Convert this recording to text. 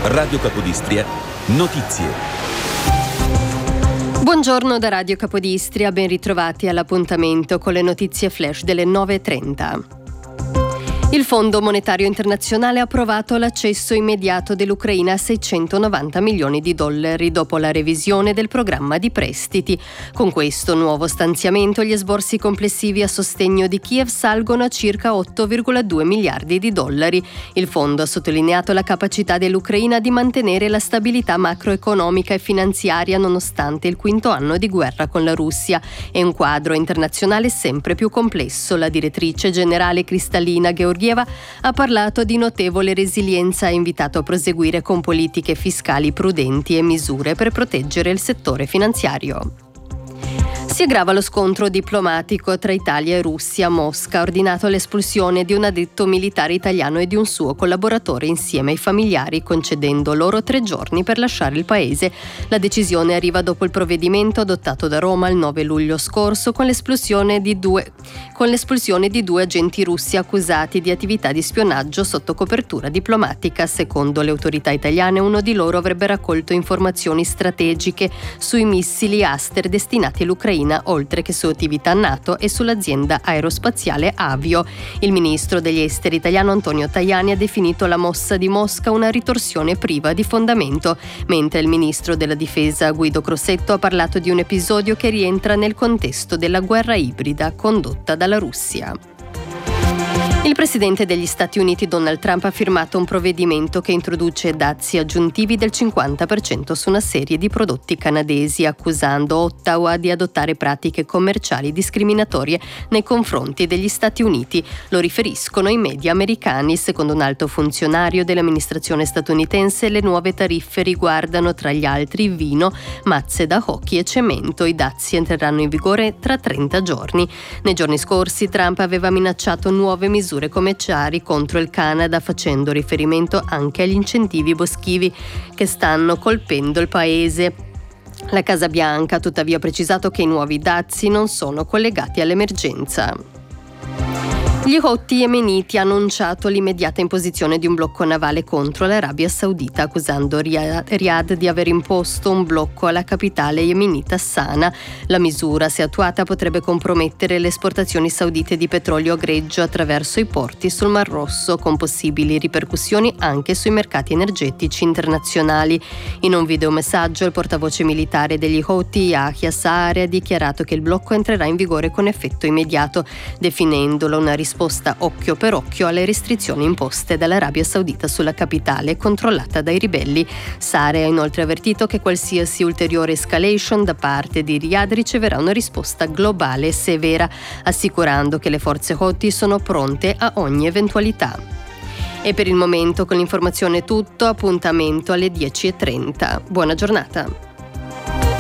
Radio Capodistria, notizie. Buongiorno da Radio Capodistria, ben ritrovati all'appuntamento con le notizie flash delle 9:30. Il Fondo Monetario Internazionale ha approvato l'accesso immediato dell'Ucraina a $690 milioni dopo la revisione del programma di prestiti. Con questo nuovo stanziamento gli esborsi complessivi a sostegno di Kiev salgono a circa $8,2 miliardi. Il fondo ha sottolineato la capacità dell'Ucraina di mantenere la stabilità macroeconomica e finanziaria nonostante il quinto anno di guerra con la Russia e un quadro internazionale sempre più complesso. La direttrice generale Kristalina Georgieva ha parlato di notevole resilienza e invitato a proseguire con politiche fiscali prudenti e misure per proteggere il settore finanziario. Si aggrava lo scontro diplomatico tra Italia e Russia. Mosca ha ordinato l'espulsione di un addetto militare italiano e di un suo collaboratore insieme ai familiari, concedendo loro 3 giorni per lasciare il paese. La decisione arriva dopo il provvedimento adottato da Roma il 9 luglio scorso con l'espulsione di due agenti russi accusati di attività di spionaggio sotto copertura diplomatica. Secondo le autorità italiane, uno di loro avrebbe raccolto informazioni strategiche sui missili Aster destinati all'Ucraina, oltre che su attività NATO e sull'azienda aerospaziale Avio. Il ministro degli esteri italiano Antonio Tajani ha definito la mossa di Mosca una ritorsione priva di fondamento, mentre il ministro della difesa Guido Crosetto ha parlato di un episodio che rientra nel contesto della guerra ibrida condotta dalla Russia. Il presidente degli Stati Uniti Donald Trump ha firmato un provvedimento che introduce dazi aggiuntivi del 50% su una serie di prodotti canadesi, accusando Ottawa di adottare pratiche commerciali discriminatorie nei confronti degli Stati Uniti. Lo riferiscono i media americani. Secondo un alto funzionario dell'amministrazione statunitense, le nuove tariffe riguardano tra gli altri vino, mazze da hockey e cemento. I dazi entreranno in vigore tra 30 giorni. Nei giorni scorsi Trump aveva minacciato nuove misure commerciali contro il Canada, facendo riferimento anche agli incentivi boschivi che stanno colpendo il paese. La Casa Bianca ha tuttavia precisato che i nuovi dazi non sono collegati all'emergenza. Gli Houthi yemeniti hanno annunciato l'immediata imposizione di un blocco navale contro l'Arabia Saudita, accusando Riyadh di aver imposto un blocco alla capitale yemenita Sana. La misura, se attuata, potrebbe compromettere le esportazioni saudite di petrolio greggio attraverso i porti sul Mar Rosso, con possibili ripercussioni anche sui mercati energetici internazionali. In un videomessaggio, il portavoce militare degli Houthi, Yahya Saree, ha dichiarato che il blocco entrerà in vigore con effetto immediato, definendolo una risposta occhio per occhio alle restrizioni imposte dall'Arabia Saudita sulla capitale controllata dai ribelli. Saree ha inoltre avvertito che qualsiasi ulteriore escalation da parte di Riyadh riceverà una risposta globale e severa, assicurando che le forze Houthi sono pronte a ogni eventualità. E per il momento con l'informazione è tutto, appuntamento alle 10:30. Buona giornata.